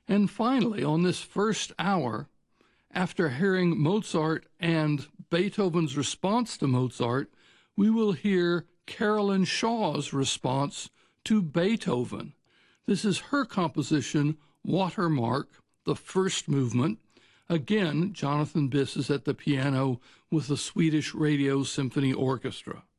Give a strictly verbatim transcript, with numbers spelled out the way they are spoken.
And finally, on this first hour, after hearing Mozart and Beethoven's response to Mozart, we will hear Carolyn Shaw's response to Beethoven. This is her composition, Watermark, the first movement. Again, Jonathan Biss is at the piano with the Swedish Radio Symphony Orchestra.